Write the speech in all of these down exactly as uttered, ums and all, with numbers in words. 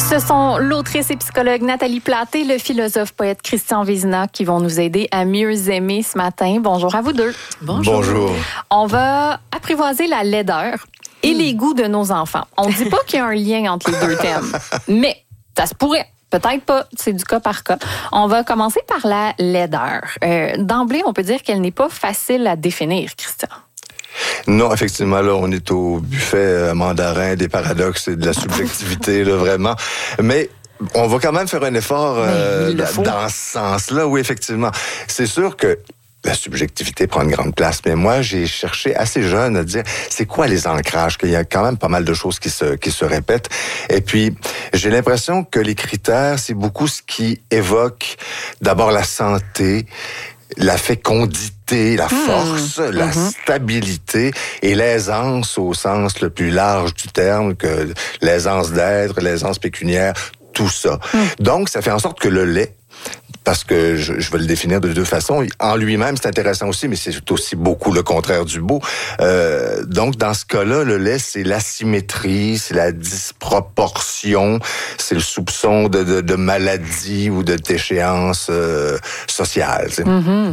Ce sont l'autrice et psychologue Nathalie Plante et le philosophe poète Christian Vézina qui vont nous aider à mieux aimer ce matin. Bonjour à vous deux. Bonjour. Bonjour. On va apprivoiser la laideur et les goûts de nos enfants. On ne dit pas qu'il y a un lien entre les deux thèmes, mais ça se pourrait. Peut-être pas, c'est du cas par cas. On va commencer par la laideur. Euh, d'emblée, on peut dire qu'elle n'est pas facile à définir, Christian. Non, effectivement, là, on est au buffet euh, mandarin des paradoxes et de la subjectivité, là, vraiment. Mais on va quand même faire un effort euh, dans ce sens-là. Oui, effectivement. C'est sûr que la subjectivité prend une grande place, mais moi, j'ai cherché assez jeune à dire, c'est quoi les ancrages? Qu'il y a quand même pas mal de choses qui se, qui se répètent. Et puis, j'ai l'impression que les critères, c'est beaucoup ce qui évoque d'abord la santé, la fécondité, la force, mmh. la mmh. stabilité et l'aisance au sens le plus large du terme, que l'aisance d'être, l'aisance pécuniaire, tout ça. Mmh. Donc, ça fait en sorte que le lait, parce que je, je vais le définir de deux façons. En lui-même, c'est intéressant aussi, mais c'est aussi beaucoup le contraire du beau. Euh, donc, dans ce cas-là, le lait, c'est l'asymétrie, c'est la disproportion, c'est le soupçon de, de, de maladie ou de déchéance euh, sociale. Mm-hmm.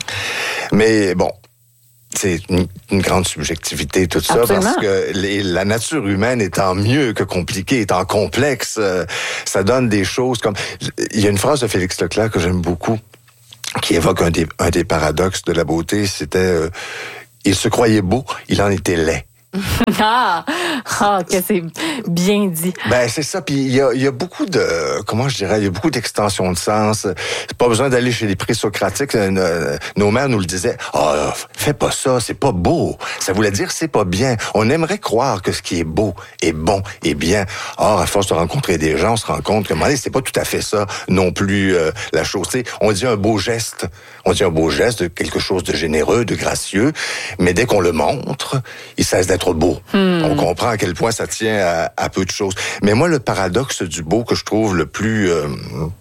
Mais bon, c'est une, une grande subjectivité, tout ça, Absolument. Parce que les, la nature humaine étant mieux que compliquée, étant complexe, euh, ça donne des choses comme... Il y a une phrase de Félix Leclerc que j'aime beaucoup, qui évoque un des, un des paradoxes de la beauté, c'était euh, « Il se croyait beau, il en était laid ». ah, ah, que c'est bien dit. Ben c'est ça. Puis il y a, il y a beaucoup de, comment je dirais, il y a beaucoup d'extensions de sens. C'est pas besoin d'aller chez les présocratiques. Nos mères nous le disaient. Ah, oh, fais pas ça, c'est pas beau. Ça voulait dire c'est pas bien. On aimerait croire que ce qui est beau est bon et bien. Or, à force de rencontrer des gens, on se rend compte que allez, c'est pas tout à fait ça non plus euh, la chose. T'sais, on dit un beau geste, on dit un beau geste, quelque chose de généreux, de gracieux, mais dès qu'on le montre, il cesse d'être trop beau. Hmm. On comprend à quel point ça tient à, à peu de choses. Mais moi, le paradoxe du beau que je trouve le plus, euh,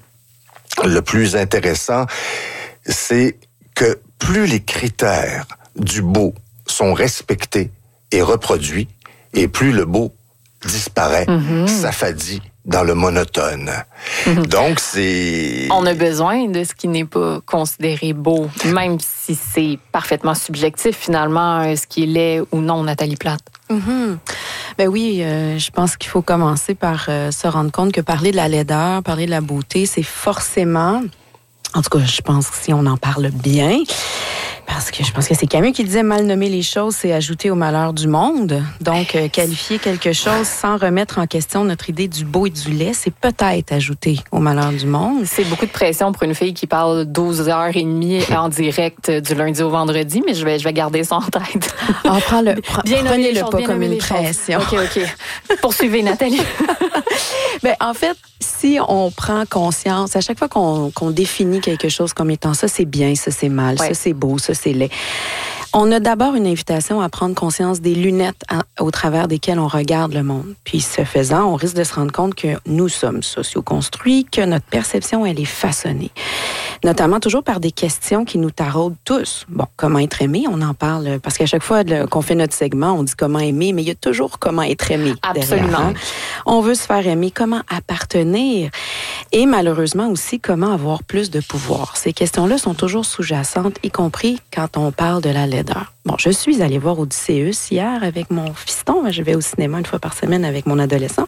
le plus intéressant, c'est que plus les critères du beau sont respectés et reproduits, et plus le beau disparaît, mm-hmm. s'affadit dans le monotone. Mm-hmm. Donc, c'est... On a besoin de ce qui n'est pas considéré beau, même si c'est parfaitement subjectif, finalement, ce qui est laid ou non, Nathalie Plante. Mm-hmm. Ben oui, euh, je pense qu'il faut commencer par euh, se rendre compte que parler de la laideur, parler de la beauté, c'est forcément... En tout cas, je pense que si on en parle bien... Parce que je pense que c'est Camus qui disait mal nommer les choses, c'est ajouter au malheur du monde. Donc, euh, qualifier quelque chose sans remettre en question notre idée du beau et du laid, c'est peut-être ajouter au malheur du monde. C'est beaucoup de pression pour une fille qui parle douze heures trente en direct du lundi au vendredi, mais je vais, je vais garder ça en tête. On prend le, pre- bien prenez-le choses, pas bien comme une pression. OK, OK. Poursuivez, Nathalie. Ben, en fait, si on prend conscience, à chaque fois qu'on, qu'on définit quelque chose comme étant ça, c'est bien, ça, c'est mal, ouais. ça, c'est beau, ça, c'est laid. On a d'abord une invitation à prendre conscience des lunettes à, au travers desquelles on regarde le monde. Puis, ce faisant, on risque de se rendre compte que nous sommes socio-construits, que notre perception, elle est façonnée. Notamment toujours par des questions qui nous taraudent tous. Bon, comment être aimé, on en parle, parce qu'à chaque fois le, qu'on fait notre segment, on dit comment aimer, mais il y a toujours comment être aimé. Absolument. Derrière, hein? On veut se faire aimer, comment appartenir et malheureusement aussi comment avoir plus de pouvoir. Ces questions-là sont toujours sous-jacentes, y compris quand on parle de la laideur. Bon, je suis allée voir Odysseus hier avec mon fiston. Je vais au cinéma une fois par semaine avec mon adolescent.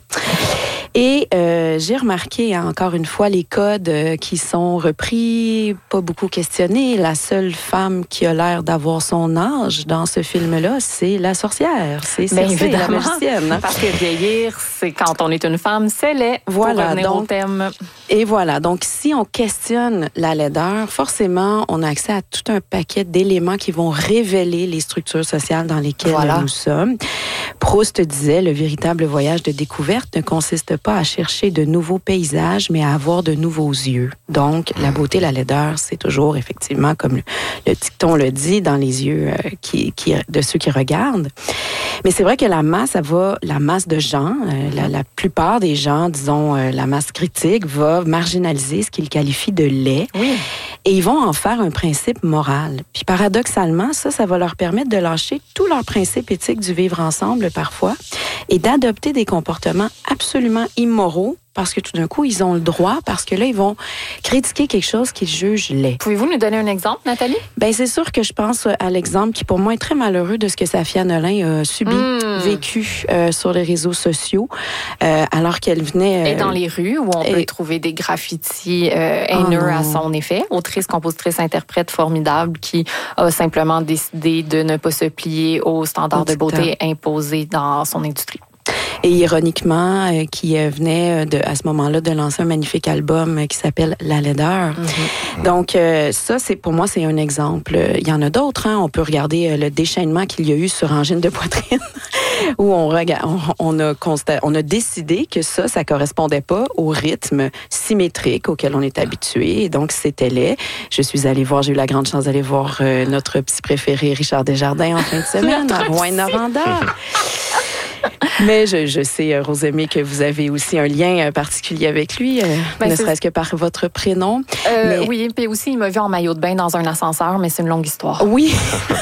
Et euh, j'ai remarqué, hein, encore une fois, les codes euh, qui sont repris, pas beaucoup questionnés. La seule femme qui a l'air d'avoir son âge dans ce film-là, c'est la sorcière. C'est Circé, la magicienne. Parce que vieillir, c'est quand on est une femme, c'est laid. Voilà, pour donc, au thème. Et voilà. Donc, si on questionne la laideur, forcément, on a accès à tout un paquet d'éléments qui vont révéler les structures sociales dans lesquelles voilà. nous sommes. Proust disait, le véritable voyage de découverte ne consiste pas à chercher de nouveaux paysages, mais à avoir de nouveaux yeux. Donc, la beauté, la laideur, c'est toujours, effectivement, comme le, le dicton le dit, dans les yeux euh, qui, qui, de ceux qui regardent. Mais c'est vrai que la masse, ça va, la masse de gens, euh, la, la plupart des gens, disons, euh, la masse critique, va marginaliser ce qu'ils qualifient de laid. Oui. Et ils vont en faire un principe moral. Puis paradoxalement, ça, ça va leur permettre de lâcher tous leurs principes éthiques du vivre ensemble parfois et d'adopter des comportements absolument immoraux parce que tout d'un coup, ils ont le droit, parce que là, ils vont critiquer quelque chose qu'ils jugent laid. Pouvez-vous nous donner un exemple, Nathalie? Bien, c'est sûr que je pense à l'exemple qui, pour moi, est très malheureux de ce que Safia Nolin a subi, mmh. vécu euh, sur les réseaux sociaux, euh, alors qu'elle venait... Euh, et dans les rues, où on et... peut trouver des graffitis euh, haineux oh à son effet. Autrice, compositrice, interprète formidable qui a simplement décidé de ne pas se plier aux standards de beauté imposés dans son industrie. Et ironiquement, euh, qui euh, venait de, à ce moment-là de lancer un magnifique album euh, qui s'appelle La laideur. Mm-hmm. Donc euh, ça, c'est pour moi, c'est un exemple. Il y en a d'autres. Hein. On peut regarder euh, le déchaînement qu'il y a eu sur Angine de poitrine, où on, regarde, on, on, a constat, on a décidé que ça, ça correspondait pas au rythme symétrique auquel on est habitué. Et donc, c'était laid. Je suis allée voir, j'ai eu la grande chance d'aller voir euh, notre psy préféré, Richard Desjardins, en fin de semaine, à Rouyn-Noranda. Mais je, je sais, Rosemée, que vous avez aussi un lien particulier avec lui, euh, ben, ne serait-ce que par votre prénom. Euh, mais... Oui, puis aussi, il m'a vu en maillot de bain dans un ascenseur, mais c'est une longue histoire. Oui.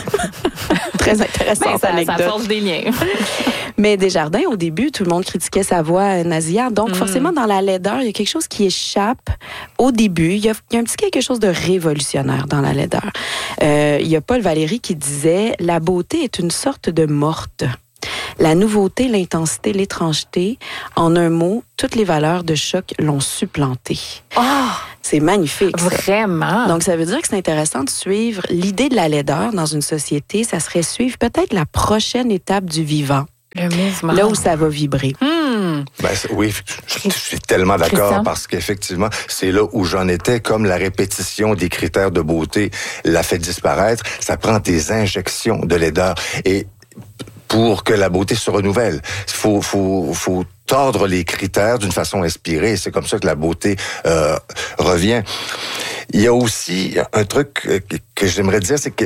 Très intéressant, ça, anecdote. Ça forge des liens. Mais Desjardins, au début, tout le monde critiquait sa voix nasillarde. Donc, mm. forcément, dans la laideur, il y a quelque chose qui échappe au début. Il y a, il y a un petit quelque chose de révolutionnaire dans la laideur. Euh, il y a Paul Valéry qui disait « La beauté est une sorte de morte. La nouveauté, l'intensité, l'étrangeté, en un mot, toutes les valeurs de choc l'ont supplanté. Oh, » C'est magnifique. Ça. Vraiment. Donc, ça veut dire que c'est intéressant de suivre l'idée de la laideur dans une société. Ça serait suivre peut-être la prochaine étape du vivant. Le mouvement. Là où ça va vibrer. Hmm. Ben, oui, je, je suis tellement d'accord Christian? Parce qu'effectivement, c'est là où j'en étais. Comme la répétition des critères de beauté l'a fait disparaître, ça prend des injections de laideur. Et pour que la beauté se renouvelle, il faut, faut, faut tordre les critères d'une façon inspirée. C'est comme ça que la beauté euh, revient. Il y a aussi un truc que, que j'aimerais dire, c'est que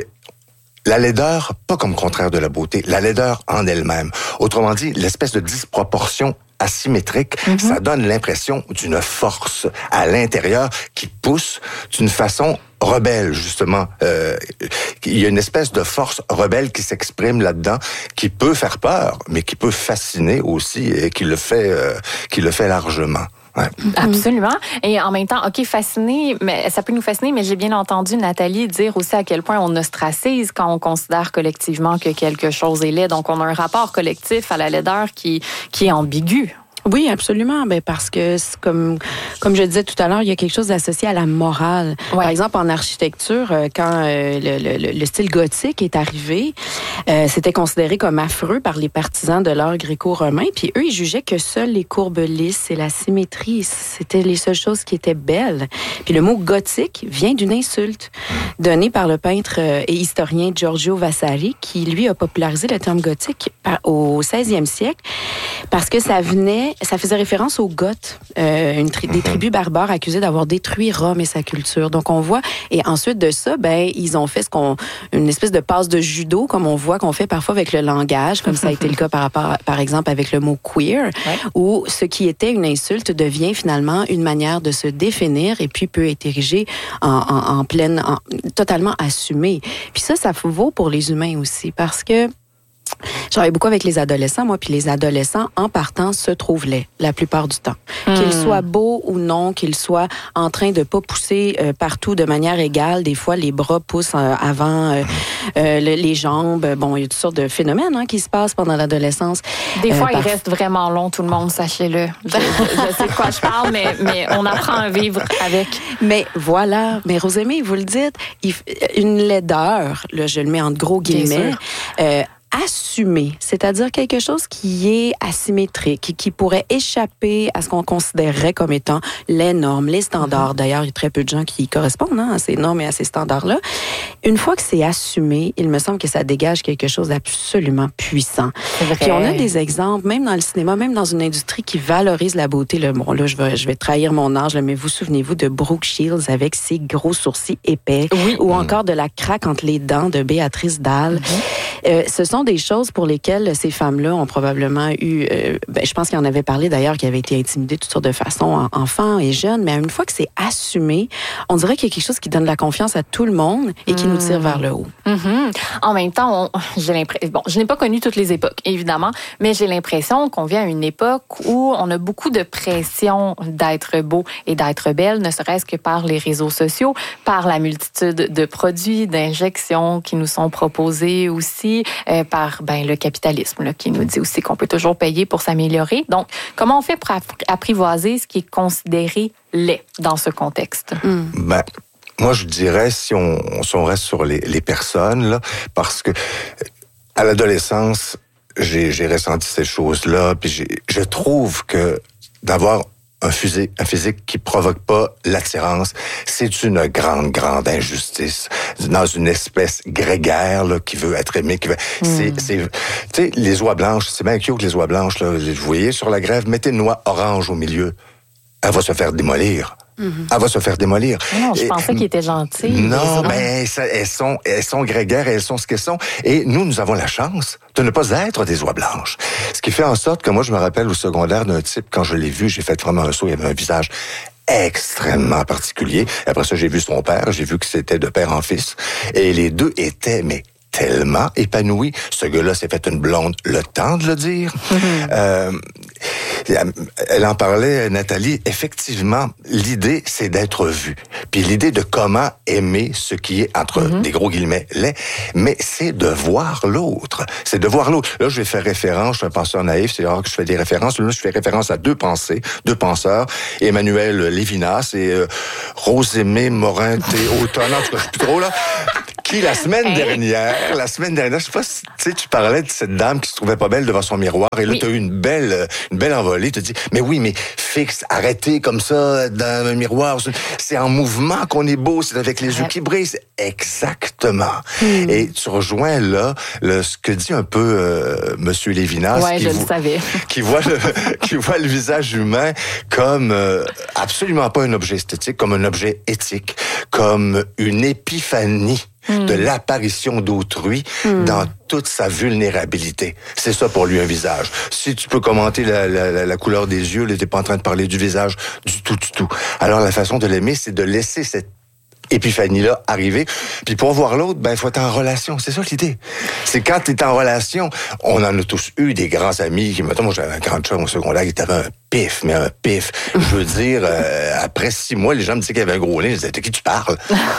la laideur, pas comme contraire de la beauté, la laideur en elle-même. Autrement dit, l'espèce de disproportion asymétrique, mm-hmm. ça donne l'impression d'une force à l'intérieur qui pousse d'une façon rebelle, justement. Euh, il y a une espèce de force rebelle qui s'exprime là-dedans, qui peut faire peur, mais qui peut fasciner aussi, et qui le fait, euh, qui le fait largement. Ouais. Absolument. Et en même temps, OK, fasciné, mais ça peut nous fasciner, mais j'ai bien entendu Nathalie dire aussi à quel point on ostracise quand on considère collectivement que quelque chose est laid. Donc, on a un rapport collectif à la laideur qui, qui est ambigu. Oui, absolument. Ben parce que comme comme je disais tout à l'heure, il y a quelque chose d'associé à la morale. Ouais. Par exemple, en architecture, quand euh, le, le, le style gothique est arrivé, euh, c'était considéré comme affreux par les partisans de l'art gréco-romain. Puis eux, ils jugeaient que seules les courbes lisses et la symétrie, c'était les seules choses qui étaient belles. Puis le mot gothique vient d'une insulte donnée par le peintre et historien Giorgio Vasari, qui lui a popularisé le terme gothique au seizième siècle, parce que ça venait ça faisait référence aux Goths, euh, une tri- des tribus barbares accusées d'avoir détruit Rome et sa culture. Donc on voit, et ensuite de ça, ben ils ont fait ce qu'on, une espèce de passe de judo, comme on voit qu'on fait parfois avec le langage, comme ça a été le cas par rapport, par exemple avec le mot queer, ouais. où ce qui était une insulte devient finalement une manière de se définir et puis peut être érigé en, en, en pleine, en, totalement assumé. Puis ça, ça vaut pour les humains aussi, parce que je travaille beaucoup avec les adolescents, moi, puis les adolescents, en partant, se trouvent laids, la plupart du temps. Mmh. Qu'ils soient beaux ou non, qu'ils soient en train de pas pousser euh, partout de manière égale. Des fois, les bras poussent euh, avant euh, euh, les jambes. Bon, il y a toutes sortes de phénomènes hein, qui se passent pendant l'adolescence. Des fois, euh, par... ils restent vraiment longs, tout le monde, sachez-le. Je, je, je sais de quoi je parle, mais, mais on apprend à vivre avec. Mais voilà. Mais Rosemée, vous le dites, il, une laideur, là, je le mets entre gros guillemets, assumé, c'est-à-dire quelque chose qui est asymétrique, qui pourrait échapper à ce qu'on considérerait comme étant les normes, les standards. Mm-hmm. D'ailleurs, il y a très peu de gens qui correspondent hein, à ces normes et à ces standards-là. Une fois que c'est assumé, il me semble que ça dégage quelque chose d'absolument puissant. Puis on a des exemples, même dans le cinéma, même dans une industrie qui valorise la beauté. Là, bon, là, je vais, je vais trahir mon âge, là, mais vous souvenez-vous de Brooke Shields avec ses gros sourcils épais, oui. ou encore de la craque entre les dents de Béatrice Dalle. Mm-hmm. Euh, ce sont sont des choses pour lesquelles ces femmes-là ont probablement eu... Euh, ben, je pense qu'il en avait parlé d'ailleurs, qui avaient été intimidées de toutes sortes de façons, enfants et jeunes, mais une fois que c'est assumé, on dirait qu'il y a quelque chose qui donne de la confiance à tout le monde et qui mmh. nous tire vers le haut. Mmh. En même temps, on, j'ai l'impression... Bon, je n'ai pas connu toutes les époques, évidemment, mais j'ai l'impression qu'on vit à une époque où on a beaucoup de pression d'être beau et d'être belle, ne serait-ce que par les réseaux sociaux, par la multitude de produits, d'injections qui nous sont proposés aussi, euh, par ben, le capitalisme là, qui nous dit aussi qu'on peut toujours payer pour s'améliorer. Donc, comment on fait pour apprivoiser ce qui est considéré laid dans ce contexte? Mm. Ben, moi, je dirais, si on, si on reste sur les, les personnes, là, parce que à l'adolescence, j'ai, j'ai ressenti ces choses-là, puis j'ai, je trouve que d'avoir un physique, un physique qui provoque pas l'attirance, c'est une grande, grande injustice dans une espèce grégaire là, qui veut être aimée. Qui veut, mm. c'est, c'est, tu sais, les oies blanches, c'est bien cute les oies blanches. Là, vous voyez sur la grève, mettez une noix orange au milieu, elle va se faire démolir. Mm-hmm. Elle va se faire démolir. Non, je et, pensais qu'ils étaient gentils. Non, mais ben, elles sont, elles sont grégaires, elles sont ce qu'elles sont. Et nous, nous avons la chance de ne pas être des oies blanches. Ce qui fait en sorte que moi, je me rappelle au secondaire d'un type, quand je l'ai vu, j'ai fait vraiment un saut, il avait un visage extrêmement particulier. Après ça, j'ai vu son père, j'ai vu que c'était de père en fils. Et les deux étaient, mais tellement épanouis. Ce gars-là s'est fait une blonde, le temps de le dire. Mm-hmm. Euh, elle en parlait, Nathalie. Effectivement, l'idée, c'est d'être vu. Puis l'idée de comment aimer ce qui est, entre mm-hmm. des gros guillemets, laid, mais c'est de voir l'autre. C'est de voir l'autre. Là, je vais faire référence, je suis un penseur naïf, c'est rare que je fais des références. Là, je fais référence à deux pensées, deux penseurs, Emmanuel Lévinas et euh, Rosemée Morin-Théotone, en tout cas, je sais plus trop, là. Qui, la semaine hey. dernière, la semaine dernière, je sais pas si tu sais, tu parlais de cette dame qui se trouvait pas belle devant son miroir, et là, oui. tu as eu une belle, une belle envolée. Tu te dis, mais oui, mais fixe, arrêtez comme ça, dans un miroir. C'est en mouvement qu'on est beau, c'est avec les ouais. yeux qui brillent. C'est exactement. Hmm. Et tu rejoins là, le, ce que dit un peu euh, Monsieur Lévinas. Ouais, qui je vo- le savais. qui voit le, qui voit le visage humain comme euh, absolument pas un objet esthétique, comme un objet éthique, comme une épiphanie. Mm. de l'apparition d'autrui mm. dans toute sa vulnérabilité. C'est ça pour lui un visage. Si tu peux commenter la, la, la couleur des yeux, là, t'es pas en train de parler du visage du tout, du tout. Alors la façon de l'aimer, c'est de laisser cette épiphanie-là arriver. Puis pour voir l'autre, ben il faut être en relation. C'est ça l'idée. C'est quand tu es en relation, on en a tous eu des grands amis qui, mettons, moi j'avais un grand chum au secondaire qui avait un pif, mais un pif. Je veux dire, euh, après six mois, les gens me disaient qu'il y avait un gros nez. Je disais, de qui tu parles?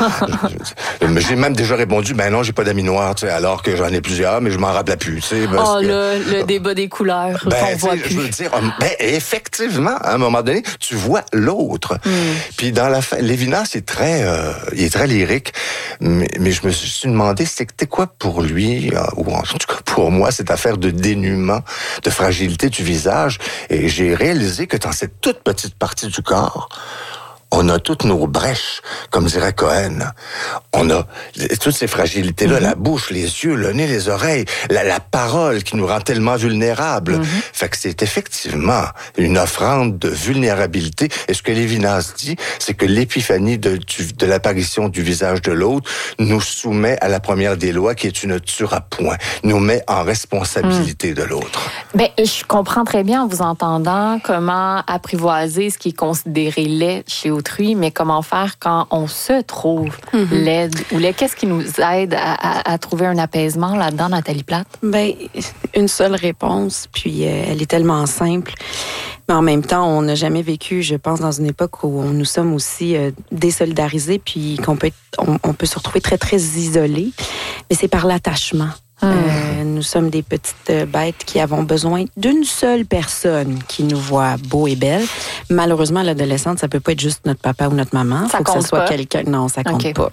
J'ai même déjà répondu, ben non, j'ai pas d'amis noirs, tu sais, alors que j'en ai plusieurs, mais je m'en rappelais plus, tu sais. Oh, que, le, le débat des couleurs ben, qu'on voit plus. Je veux dire, ben, effectivement, à un moment donné, tu vois l'autre. Mm. Puis dans la fin, Lévinas, c'est très, euh, il est très lyrique, mais, mais je me suis demandé, c'était quoi pour lui, ou en tout cas pour moi, cette affaire de dénuement, de fragilité du visage, et j'ai réalisé que dans cette toute petite partie du corps, on a toutes nos brèches, comme dirait Cohen. On a toutes ces fragilités-là, mm-hmm. la bouche, les yeux, le nez, les oreilles, la, la parole qui nous rend tellement vulnérables. Mm-hmm. Fait que c'est effectivement une offrande de vulnérabilité. Et ce que Lévinas dit, c'est que l'épiphanie de, du, de l'apparition du visage de l'autre nous soumet à la première des lois, qui est une tuer à point, nous met en responsabilité mm. de l'autre. Ben, je comprends très bien en vous entendant comment apprivoiser ce qui est considéré laid chez autrui, mais comment faire quand on se trouve mm-hmm. laide ou laid? Qu'est-ce qui nous aide à, à, à trouver un apaisement là-dedans, Nathalie Plate? Ben, une seule réponse, puis euh, elle est tellement simple. Mais en même temps, on n'a jamais vécu, je pense, dans une époque où nous sommes aussi euh, désolidarisés, puis qu'on peut, être, on, on peut se retrouver très, très isolés. Mais c'est par l'attachement. Mmh. Euh, nous sommes des petites bêtes qui avons besoin d'une seule personne qui nous voit beaux et belles. Malheureusement, à l'adolescente, ça peut pas être juste notre papa ou notre maman. Ça faut compte que ça soit pas. quelqu'un. Non, ça compte okay. pas.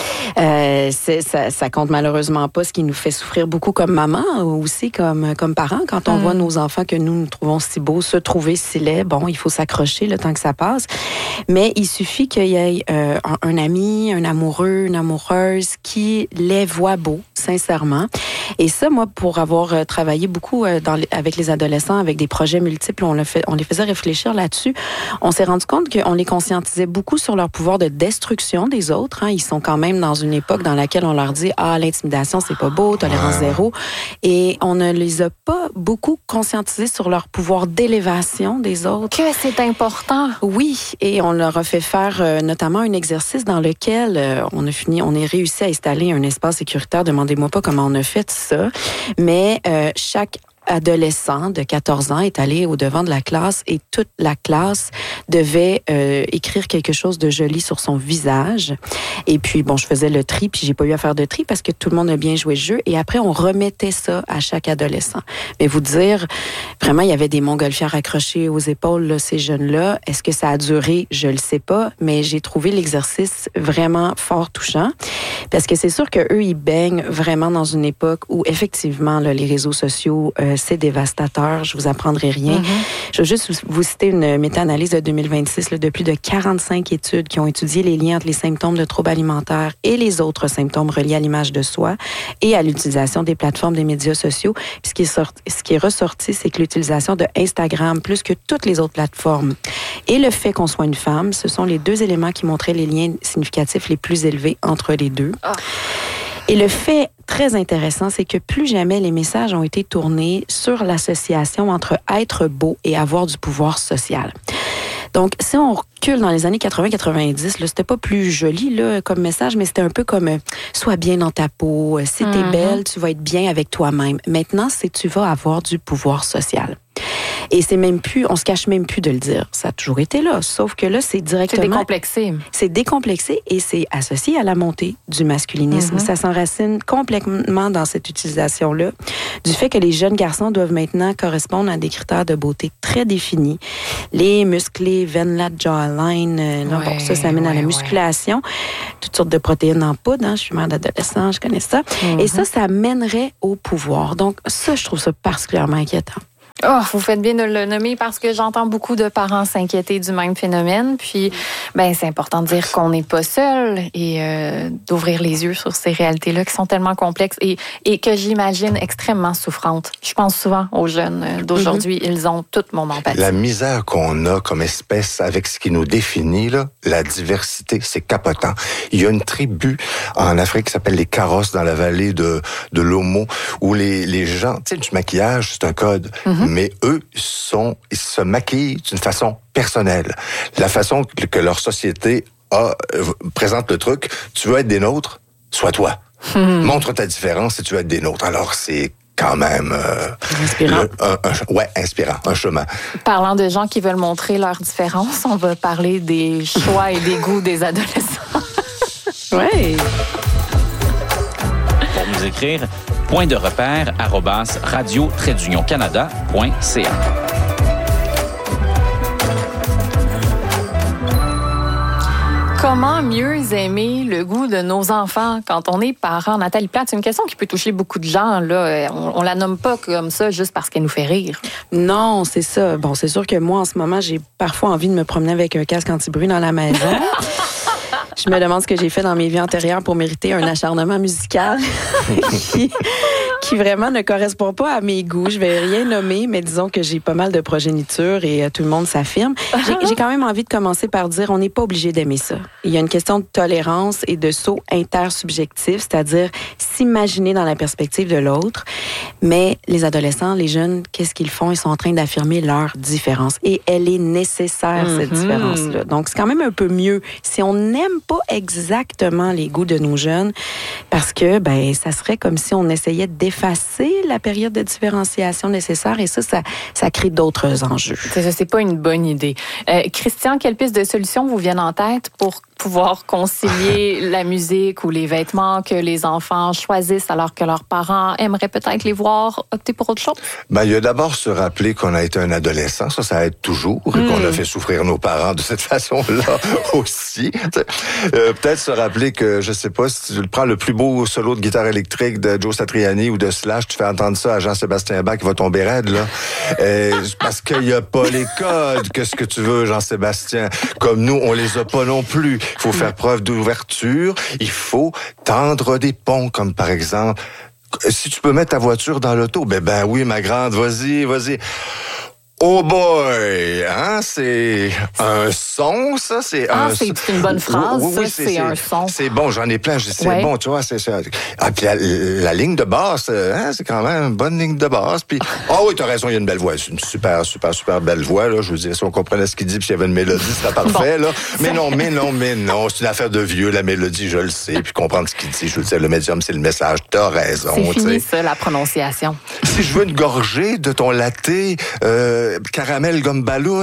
Euh, c'est, ça, ça compte malheureusement pas, ce qui nous fait souffrir beaucoup comme maman, ou aussi comme, comme parents. Quand on mmh. voit nos enfants que nous nous trouvons si beaux, se trouver si laids, bon, il faut s'accrocher le temps que ça passe. Mais il suffit qu'il y ait euh, un, un ami, un amoureux, une amoureuse qui les voit beaux, sincèrement. Et ça, moi, pour avoir euh, travaillé beaucoup euh, dans les, avec les adolescents, avec des projets multiples, on, le fait, on les faisait réfléchir là-dessus. On s'est rendu compte qu'on les conscientisait beaucoup sur leur pouvoir de destruction des autres. Hein. Ils sont quand même dans une une époque dans laquelle on leur dit « Ah, l'intimidation, c'est pas beau, tolérance ah. zéro ». Et on ne les a pas beaucoup conscientisés sur leur pouvoir d'élévation des autres. Que c'est important. Oui, et on leur a fait faire euh, notamment un exercice dans lequel euh, on a fini, on a réussi à installer un espace sécuritaire. Demandez-moi pas comment on a fait ça, mais euh, chaque adolescent de quatorze ans est allé au devant de la classe et toute la classe devait euh, écrire quelque chose de joli sur son visage. Et puis, bon, je faisais le tri, puis j'ai pas eu à faire de tri parce que tout le monde a bien joué le jeu. Et après, on remettait ça à chaque adolescent. Mais vous dire, vraiment, il y avait des montgolfières accrochées aux épaules, là, ces jeunes-là. Est-ce que ça a duré? Je le sais pas, mais j'ai trouvé l'exercice vraiment fort touchant. Parce que c'est sûr qu'eux, ils baignent vraiment dans une époque où, effectivement, là, les réseaux sociaux, euh, c'est dévastateur. Je vous apprendrai rien. Mm-hmm. Je veux juste vous citer une méta-analyse de deux mille vingt-six là, de plus de quarante-cinq études qui ont étudié les liens entre les symptômes de troubles alimentaires et les autres symptômes reliés à l'image de soi et à l'utilisation des plateformes des médias sociaux. Puis ce qui est sorti, ce qui est ressorti, c'est que l'utilisation de Instagram, plus que toutes les autres plateformes, et le fait qu'on soit une femme, ce sont les deux éléments qui montraient les liens significatifs les plus élevés entre les deux. Oh. Et le fait très intéressant, c'est que plus jamais les messages ont été tournés sur l'association entre être beau et avoir du pouvoir social. Donc, si on recule dans les années quatre-vingts quatre-vingt-dix, là, c'était pas plus joli là, comme message, mais c'était un peu comme euh, « sois bien dans ta peau, si t'es mm-hmm. belle, tu vas être bien avec toi-même ». Maintenant, c'est tu vas avoir du pouvoir social. Et c'est même plus, on se cache même plus de le dire. Ça a toujours été là, sauf que là, c'est directement... C'est décomplexé. C'est décomplexé et c'est associé à la montée du masculinisme. Mm-hmm. Ça s'enracine complètement dans cette utilisation-là, du fait que les jeunes garçons doivent maintenant correspondre à des critères de beauté très définis. Les musclés, veines, la jawline, euh, là, ouais, bon, ça, ça mène ouais, à la musculation. Ouais. Toutes sortes de protéines en poudre, hein. Je suis mère d'adolescent, je connais ça. Mm-hmm. Et ça, ça mènerait au pouvoir. Donc ça, je trouve ça particulièrement inquiétant. Oh, vous faites bien de le nommer parce que j'entends beaucoup de parents s'inquiéter du même phénomène. Puis, ben, c'est important de dire qu'on n'est pas seul et euh, d'ouvrir les yeux sur ces réalités-là qui sont tellement complexes et, et que j'imagine extrêmement souffrantes. Je pense souvent aux jeunes d'aujourd'hui. Mm-hmm. Ils ont toute mon empathie. La misère qu'on a comme espèce avec ce qui nous définit, là, la diversité, c'est capotant. Il y a une tribu en Afrique qui s'appelle les Karos dans la vallée de, de l'Omo où les, les gens, tu sais, du maquillage, c'est un code. Mm-hmm. Mais eux, sont, ils se maquillent d'une façon personnelle. La façon que leur société a, euh, présente le truc, tu veux être des nôtres, sois toi. Hmm. Montre ta différence si tu veux être des nôtres. Alors, c'est quand même... Euh, inspirant. Le, un, un, ouais, inspirant, un chemin. Parlant de gens qui veulent montrer leur différence, on va parler des choix et des goûts des adolescents. Oui. Pour nous écrire, point de repère, arrobas, radio, trait d'union canada, point c a. Comment mieux aimer le goût de nos enfants quand on est parent? Nathalie Plante, c'est une question qui peut toucher beaucoup de gens. Là. On, on la nomme pas comme ça juste parce qu'elle nous fait rire. Non, c'est ça. Bon, c'est sûr que moi, en ce moment, j'ai parfois envie de me promener avec un casque anti-bruit dans la maison. Je me demande ce que j'ai fait dans mes vies antérieures pour mériter un acharnement musical qui, qui vraiment ne correspond pas à mes goûts. Je vais rien nommer, mais disons que j'ai pas mal de progéniture et euh, tout le monde s'affirme. J'ai, j'ai quand même envie de commencer par dire on n'est pas obligé d'aimer ça. Il y a une question de tolérance et de saut intersubjectif, c'est-à-dire s'imaginer dans la perspective de l'autre. Mais les adolescents, les jeunes, qu'est-ce qu'ils font? Ils sont en train d'affirmer leur différence. Et elle est nécessaire, mm-hmm. cette différence-là. Donc, c'est quand même un peu mieux si on n'aime pas exactement les goûts de nos jeunes, parce que ben ça serait comme si on essayait d'effacer la période de différenciation nécessaire, et ça, ça, ça crée d'autres enjeux. C'est ça, c'est pas une bonne idée. Euh, Christian, quelles pistes de solutions vous viennent en tête pour pouvoir concilier la musique ou les vêtements que les enfants choisissent alors que leurs parents aimeraient peut-être les voir opter pour autre chose? Ben, il y a d'abord se rappeler qu'on a été un adolescent, ça, ça aide toujours, et mm. qu'on a fait souffrir nos parents de cette façon-là aussi. Euh, peut-être se rappeler que, je sais pas, si tu prends le plus beau solo de guitare électrique de Joe Satriani ou de Slash, tu fais entendre ça à Jean-Sébastien Bach, qui va tomber raide, là. Euh, parce qu'il y a pas les codes. Qu'est-ce que tu veux, Jean-Sébastien? Comme nous, on les a pas non plus. Il faut faire preuve d'ouverture. Il faut tendre des ponts, comme par exemple, si tu peux mettre ta voiture dans l'auto, ben, ben oui, ma grande, vas-y, vas-y. Oh boy! Hein? C'est un son, ça? C'est ah, un... c'est une bonne phrase, oui, oui, oui, ça, c'est, c'est un son. C'est bon, j'en ai plein. C'est ouais. bon, tu vois. C'est, c'est... Ah, puis la, la ligne de basse, hein, c'est quand même une bonne ligne de basse. Puis, ah oh, oui, t'as raison, il y a une belle voix. C'est une super, super, super belle voix, là. Je veux dire, si on comprenait ce qu'il dit, puis s'il y avait une mélodie, ce serait parfait, bon. là. Mais non, mais non, mais non. C'est une affaire de vieux, la mélodie, je le sais. Puis comprendre ce qu'il dit, je veux dire, le médium, c'est le message. T'as raison, c'est tu fini, sais. ça, la prononciation. Si je veux une gorgée de ton latte, euh, caramel gomme ballon,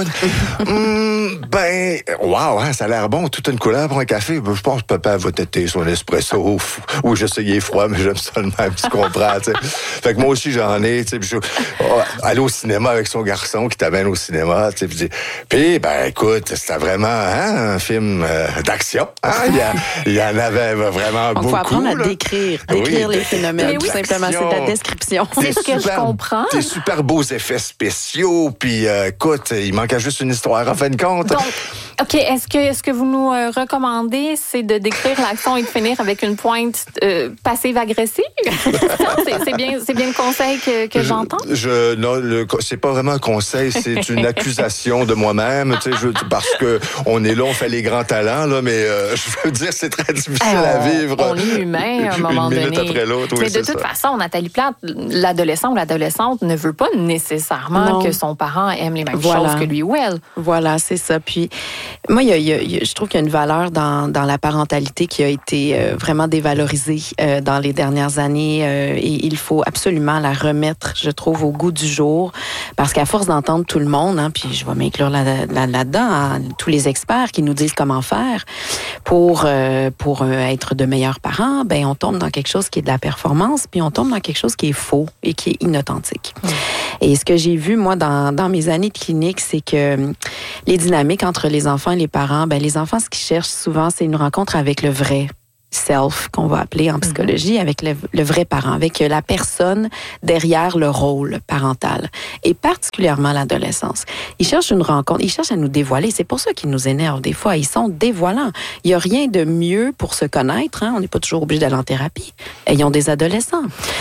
mm, ben, wow, hein, ça a l'air bon, toute une couleur pour un café. Je pense que papa va têter son espresso. Oui, je sais, il est froid, mais j'aime ça le même, tu comprends, tu sais. Fait que moi aussi, j'en ai, tu sais, je oh, aller au cinéma avec son garçon qui t'amène au cinéma, tu sais, puis, ben, écoute, c'était vraiment, hein, un film euh, d'action, hein, il y, a, il y en avait vraiment donc, beaucoup. Il faut apprendre là. à décrire, décrire oui, les phénomènes, tout oui. simplement, c'est de la description. C'est ce que je comprends. Des super beaux effets spéciaux, puis euh, écoute, il manquait juste une histoire en fin de compte. Donc, OK, est-ce que, est-ce que vous nous euh, recommandez, c'est de décrire l'action et de finir avec une pointe euh, passive-agressive? c'est, c'est, bien, c'est bien le conseil que, que je, j'entends? Je, non, le, c'est pas vraiment un conseil, c'est une accusation de moi-même, tu sais, je, parce que on est là, on fait les grands talents, là, mais euh, je veux dire, c'est très difficile hey, on, à vivre. On est humain à un moment une donné. minute après l'autre, oui, mais de c'est toute ça. façon, Nathalie Plante, l'adolescent ou l'adolescente ne veut pas nécessairement non. que son parent aime les mêmes voilà. choses que lui ou elle. Voilà, c'est ça. Puis, moi, il y a, il y a, je trouve qu'il y a une valeur dans, dans la parentalité qui a été euh, vraiment dévalorisée euh, dans les dernières années euh, et il faut absolument la remettre, je trouve, au goût du jour parce qu'à force d'entendre tout le monde, hein, puis je vais m'inclure là, là, là-dedans, hein, tous les experts qui nous disent comment faire pour, euh, pour euh, être de meilleurs parents, ben on tombe dans quelque chose qui est de la performance puis on tombe dans quelque chose qui est faux et qui est inauthentique. Mmh. Et ce que j'ai vu, moi, dans, dans mes années de clinique, c'est que les dynamiques entre les enfants et les parents, ben les enfants, ce qu'ils cherchent souvent, c'est une rencontre avec le vrai self, qu'on va appeler en psychologie, avec le, le vrai parent, avec la personne derrière le rôle parental, et particulièrement l'adolescence. Ils cherchent une rencontre, ils cherchent à nous dévoiler. C'est pour ça qu'ils nous énervent des fois. Ils sont dévoilants. Il n'y a rien de mieux pour se connaître. Hein? On n'est pas toujours obligé d'aller en thérapie. Ayons des adolescents.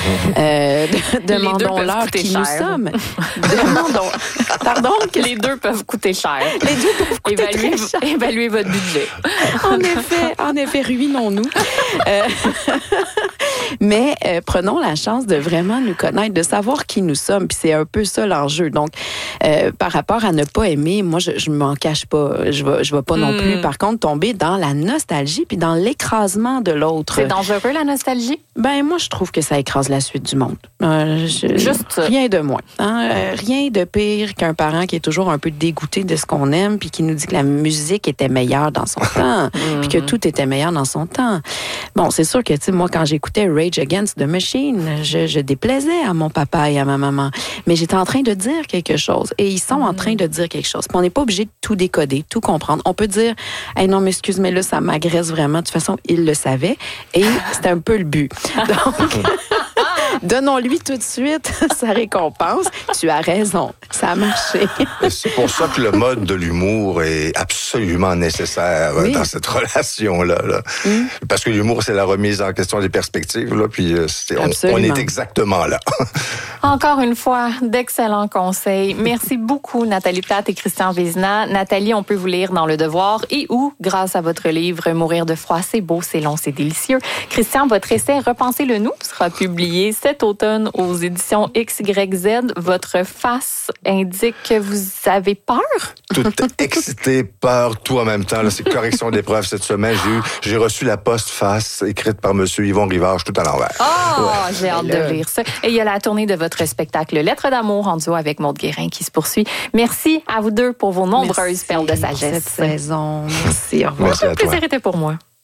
euh, demandons-leur qui cher. Nous sommes. Demandons. Pardon? Les deux peuvent coûter cher. Les deux peuvent coûter évaluez, très cher. Évaluez votre budget. En effet, en effet, ruinons-nous. Euh, mais euh, prenons la chance de vraiment nous connaître, de savoir qui nous sommes. Puis c'est un peu ça l'enjeu. Donc, euh, par rapport à ne pas aimer, moi, je, je m'en cache pas. Je vais, je vais pas mm. non plus, par contre, tomber dans la nostalgie puis dans l'écrasement de l'autre. C'est dangereux, la nostalgie? Ben moi, je trouve que ça écrase la suite du monde. Euh, je, Juste ça. Rien de moins. Hein? Euh, rien de pire qu'un parent qui est toujours un peu dégoûté de ce qu'on aime puis qui nous dit que la musique était meilleure dans son temps mm-hmm. puis que tout était meilleur dans son temps. Bon, c'est sûr que, tu sais, moi, quand j'écoutais Rage Against the Machine, je, je déplaisais à mon papa et à ma maman. Mais j'étais en train de dire quelque chose. Et ils sont mm. en train de dire quelque chose. Puis on n'est pas obligé de tout décoder, tout comprendre. On peut dire, hey, non, mais excuse, mais là, ça m'agresse vraiment. De toute façon, il le savait. Et c'était un peu le but. Donc, donnons-lui tout de suite sa récompense. Tu as raison. Ça a marché. Et c'est pour ça que le mode de l'humour est absolument nécessaire oui. dans cette relation-là. Là. Mm. Parce que l'humour, c'est la remise en question des perspectives. Là, puis c'est, on, on est exactement là. Encore une fois, d'excellents conseils. Merci beaucoup, Nathalie Plante et Christian Vézina. Nathalie, on peut vous lire dans Le Devoir et où, grâce à votre livre « Mourir de froid, c'est beau, c'est long, c'est délicieux ». Christian, votre essai « Repensez-le nous » sera publié cet automne aux éditions X Y Z. Votre face indique que vous avez peur? Tout excité, peur, tout en même temps. Là, c'est correction d'épreuve cette semaine. J'ai, eu, j'ai reçu la postface écrite par M. Yvon Rivard, tout à l'envers. Oh, ouais. J'ai hâte de lire ça. Et il y a la tournée de votre spectacle Lettres d'amour en duo avec Maude Guérin qui se poursuit. Merci à vous deux pour vos nombreuses Merci perles de sagesse. Cette saison. Merci, au revoir. Merci à toi. Le plaisir était pour moi.